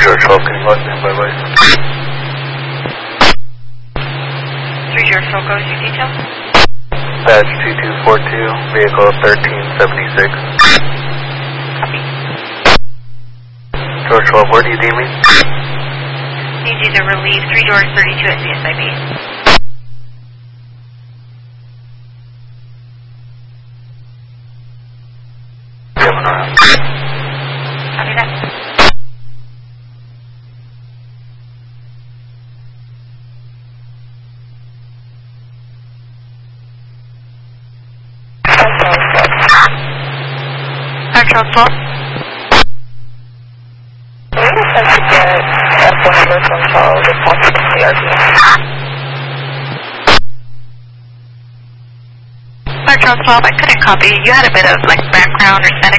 George 12, can you log in by license? 3 George 12, go to your details. Badge 2242, vehicle 1376. Copy. George 12, where do you need me? Need you to relieve 3 George 32 at CSIB. Copy that. Charles 12. We would like to get a phone number from Charles if possible from the RP. Charles 12, I couldn't copy. You had a bit of like background or static.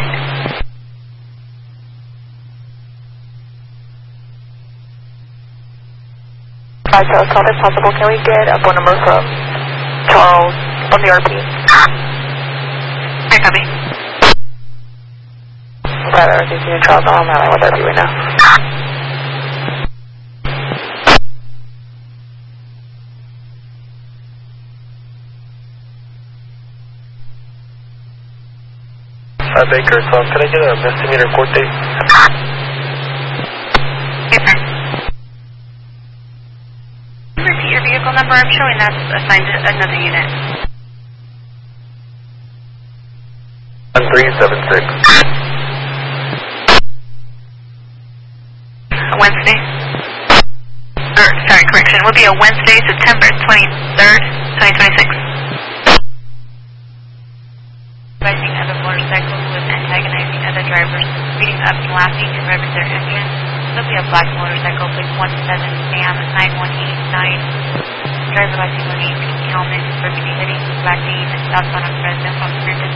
Charles 12, if possible, can we get a phone number from Charles from the RP? I copy. Tyler, I think you Charles on that line with RP right now. Baker, so can I get a misdemeanor court date? Yes, sir. Repeat your vehicle number. I'm showing that's assigned to another unit. 1376. Wednesday. Sorry, correction. It would be a Wednesday, September 23rd, 2026. Advising other motorcycles with antagonizing other drivers, speeding up and laughing and revving their engine. There'll be a black motorcycle, plate 17 Sam 9189. Driver lacking money, pink helmet, burgundy hoodie, black name, and stops on a Fresno from Spirited.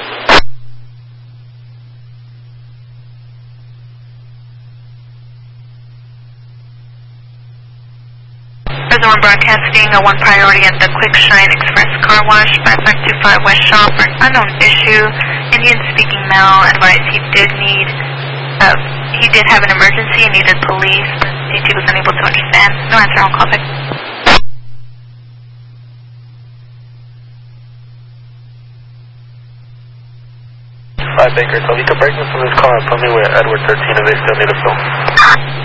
Reservoir Broadcasting, a 1 priority at the Quick Shine Express Car Wash, 5525 West Shaw for an unknown issue. Indian speaking male advised he did have an emergency and needed police, but DT was unable to understand. No answer on callback. Baker, so if you can break me from this car and put me with Edward 13 if they still need a phone.